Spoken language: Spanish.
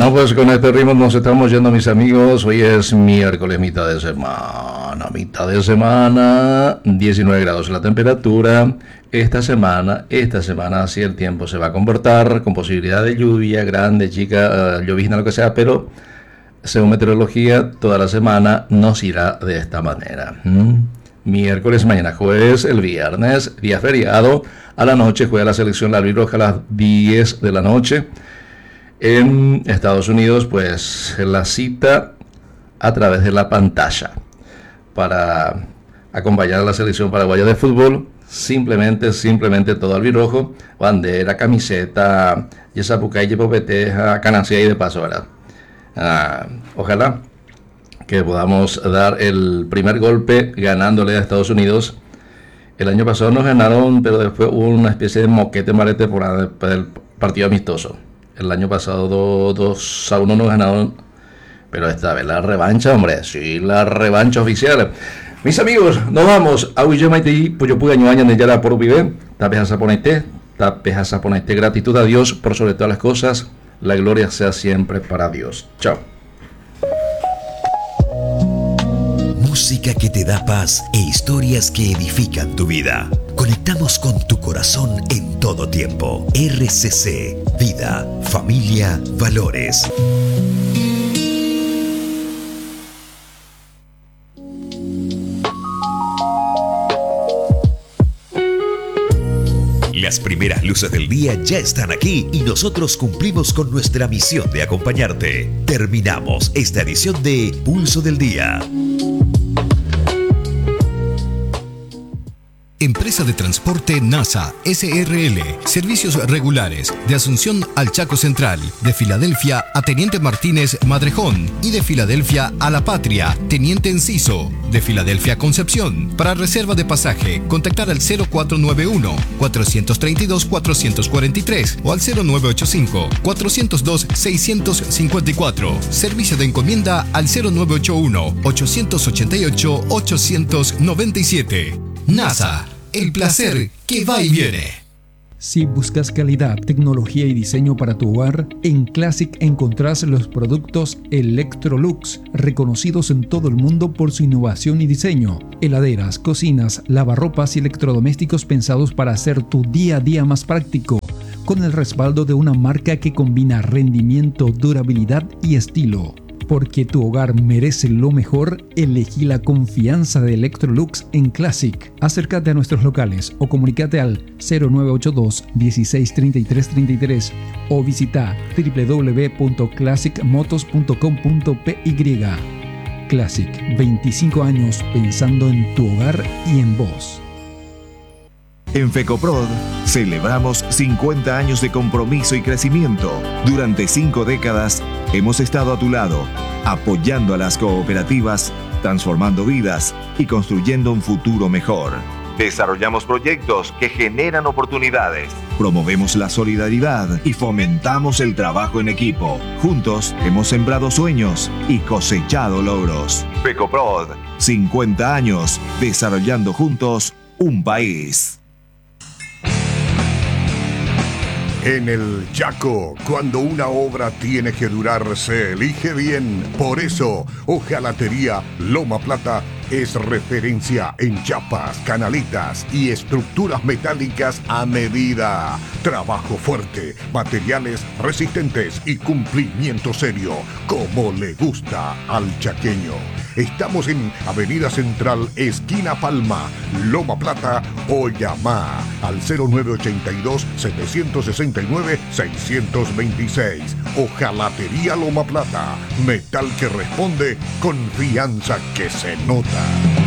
Bueno, pues con este ritmo nos estamos yendo, mis amigos. Hoy es miércoles, mitad de semana. Mitad de semana, 19 grados la temperatura. Esta semana, así el tiempo se va a comportar con posibilidad de lluvia, grande, chica, llovizna, lo que sea, pero según meteorología, toda la semana nos irá de esta manera. Miércoles, mañana jueves, el viernes, día feriado. A la noche juega la selección la albirroja a las 10 de la noche. En Estados Unidos, pues la cita a través de la pantalla para acompañar a la selección paraguaya de fútbol. Simplemente todo albirrojo, bandera, camiseta, yesapucay, yepopeteja, canacía y de paso, ¿verdad? Ojalá que podamos dar el primer golpe ganándole a Estados Unidos. El año pasado nos ganaron, pero después hubo una especie de moquete marete por el partido amistoso. El año pasado 2-1 nos ganaron, pero esta vez la revancha, hombre, sí, la revancha oficial. Mis amigos, nos vamos. Auyo Maite, Puyo Pugaño Aña de Yara por Vive, Tapeja Saponete, gratitud a Dios por sobre todas las cosas. La gloria sea siempre para Dios. Chao. Música que te da paz e historias que edifican tu vida. Conectamos con tu corazón en todo tiempo. RCC, vida, familia, valores. Las primeras luces del día ya están aquí y nosotros cumplimos con nuestra misión de acompañarte. Terminamos esta edición de Pulso del Día. Empresa de Transporte NASA SRL. Servicios regulares de Asunción al Chaco Central, de Filadelfia a Teniente Martínez Madrejón y de Filadelfia a La Patria, Teniente Enciso, de Filadelfia a Concepción. Para reserva de pasaje, contactar al 0491-432-443 o al 0985-402-654. Servicio de encomienda al 0981-888-897. NASA, el placer que va y viene. Si buscas calidad, tecnología y diseño para tu hogar, en Classic encontrás los productos Electrolux, reconocidos en todo el mundo por su innovación y diseño. Heladeras, cocinas, lavarropas y electrodomésticos pensados para hacer tu día a día más práctico, con el respaldo de una marca que combina rendimiento, durabilidad y estilo. Porque tu hogar merece lo mejor, elegí la confianza de Electrolux en Classic. Acércate a nuestros locales o comunícate al 0982 16 33 33 o visita www.classicmotos.com.py. Classic, 25 años pensando en tu hogar y en vos. En FECOPROD celebramos 50 años de compromiso y crecimiento. Durante 5 décadas hemos estado a tu lado, apoyando a las cooperativas, transformando vidas y construyendo un futuro mejor. Desarrollamos proyectos que generan oportunidades. Promovemos la solidaridad y fomentamos el trabajo en equipo. Juntos hemos sembrado sueños y cosechado logros. FECOPROD, 50 años desarrollando juntos un país. En el Chaco, cuando una obra tiene que durar, se elige bien. Por eso, Hojalatería Loma Plata es referencia en chapas, canaletas y estructuras metálicas a medida. Trabajo fuerte, materiales resistentes y cumplimiento serio, como le gusta al chaqueño. Estamos en Avenida Central, esquina Palma, Loma Plata, o llama al 0982-769-626. Hojalatería Loma Plata, metal que responde, confianza que se nota.